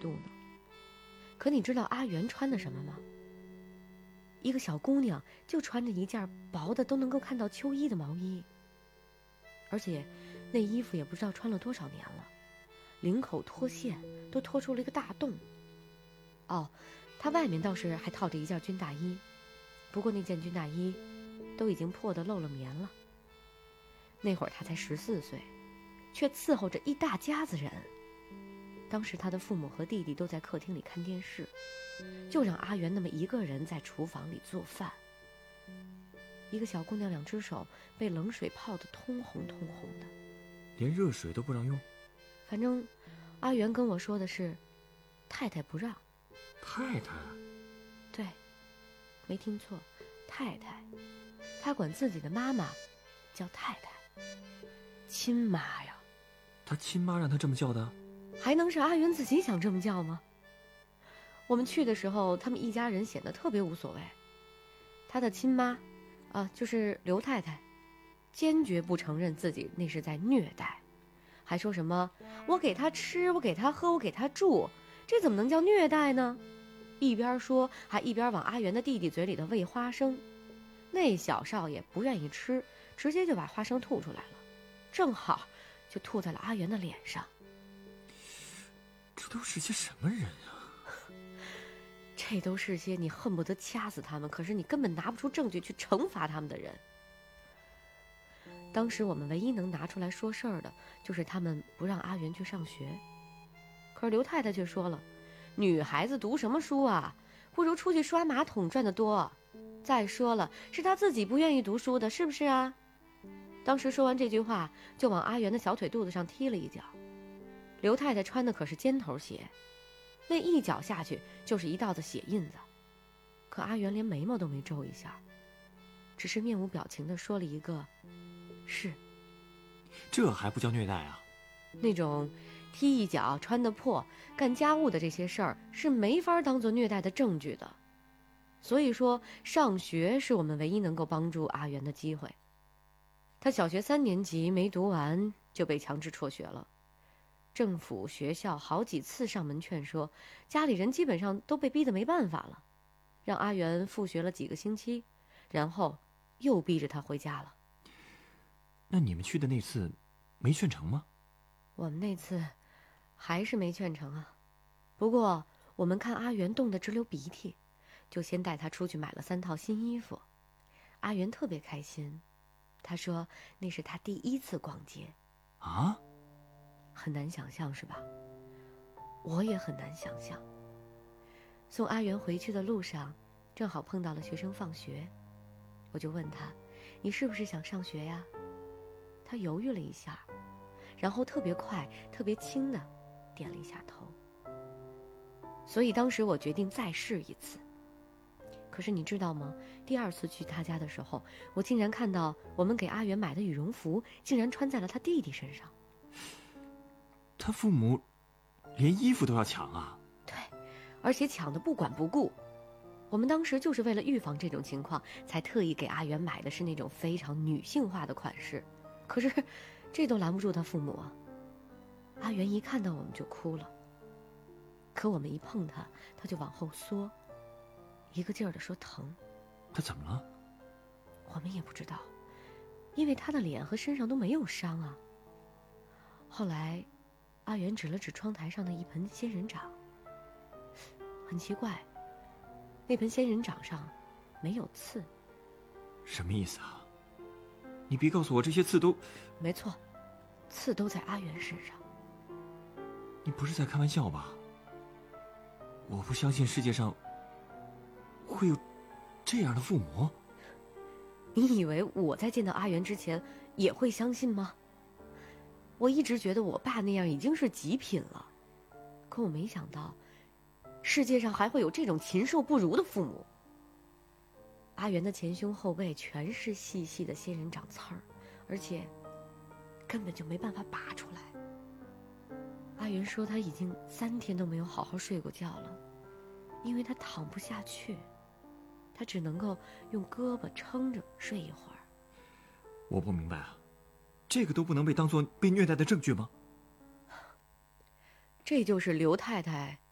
度呢。可你知道阿元穿的什么吗？一个小姑娘就穿着一件薄的都能够看到秋衣的毛衣，而且那衣服也不知道穿了多少年了，领口脱线，都脱出了一个大洞。哦，她外面倒是还套着一件军大衣，不过那件军大衣都已经破得漏了棉了。那会儿她才14岁，却伺候着一大家子人。当时她的父母和弟弟都在客厅里看电视，就让阿元那么一个人在厨房里做饭。一个小姑娘2只手被冷水泡得通红通红的， 连热水都不让用。 反正阿元跟我说的是太太不让。 太太？ 对，没听错，太太。她管自己的妈妈叫太太，亲妈呀。 他亲妈让他这么叫的？ 还能是阿元自己想这么叫吗？我们去的时候，他们一家人显得特别无所谓。他的亲妈就是刘太太，坚决不承认自己那是在虐待，还说什么我给他吃，我给他喝，我给他住，这怎么能叫虐待呢？一边说还一边往阿元的弟弟嘴里头喂花生。那小少爷不愿意吃，直接就把花生吐出来了，正好就吐在了阿元的脸上。 这都是些什么人啊？ 这都是些你恨不得掐死他们，可是你根本拿不出证据去惩罚他们的人。当时我们唯一能拿出来说事儿的，就是他们不让阿元去上学。可是刘太太却说了，女孩子读什么书啊，不如出去刷马桶赚得多。再说了，是她自己不愿意读书的，是不是啊？当时说完这句话，就往阿元的小腿肚子上踢了一脚。刘太太穿的可是尖头鞋，那一脚下去就是一道子血印子。可阿元连眉毛都没皱一下，只是面无表情地说了一个是。 这还不叫虐待啊？ 那种踢一脚穿得破干家务的这些事儿是没法当作虐待的证据的。所以说上学是我们唯一能够帮助阿元的机会。他小学3年级没读完就被强制辍学了，政府学校好几次上门劝说，家里人基本上都被逼得没办法了，让阿元复学了几个星期，然后又逼着他回家了。 那你们去的那次没劝成吗？ 我们那次还是没劝成啊。不过我们看阿元冻得直流鼻涕，就先带他出去买了3套新衣服。阿元特别开心，他说那是他第1次逛街。 啊？ 很难想象是吧？我也很难想象。送阿元回去的路上，正好碰到了学生放学，我就问他，你是不是想上学呀？他犹豫了一下，然后特别快特别轻的点了一下头。所以当时我决定再试一次。可是你知道吗，第2次去他家的时候，我竟然看到我们给阿元买的羽绒服竟然穿在了他弟弟身上。 他父母连衣服都要抢啊？ 对，而且抢得不管不顾。我们当时就是为了预防这种情况，才特意给阿元买的是那种非常女性化的款式。可是这都拦不住他父母啊。阿元一看到我们就哭了，可我们一碰他，他就往后缩，一个劲儿地说疼。 他怎么了？ 我们也不知道，因为他的脸和身上都没有伤啊。后来阿元指了指窗台上的一盆仙人掌，很奇怪，那盆仙人掌上没有刺。 什么意思啊？你别告诉我这些刺都…… 没错，刺都在阿元身上。 你不是在开玩笑吧？我不相信世界上会有这样的父母。 你以为我在见到阿元之前也会相信吗？我一直觉得我爸那样已经是极品了，可我没想到世界上还会有这种禽兽不如的父母。阿元的前胸后背全是细细的仙人掌刺儿，而且根本就没办法拔出来。阿元说他已经3天都没有好好睡过觉了，因为他躺不下去，他只能够用胳膊撑着睡一会儿。 我不明白啊，这个都不能被当作被虐待的证据吗？ 这就是刘太太